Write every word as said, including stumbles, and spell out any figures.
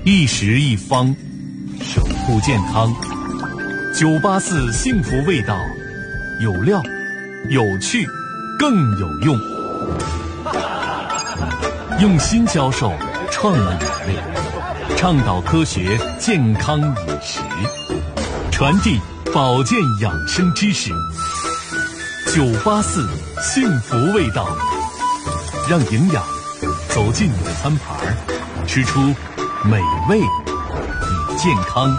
一食一方，守护健康。九八四幸福味道，有料、有趣、更有用。用心销售，创意美味，倡导科学健康饮食，传递保健养生知识。九八四幸福味道，让营养走进你的餐盘，吃出美味与健康。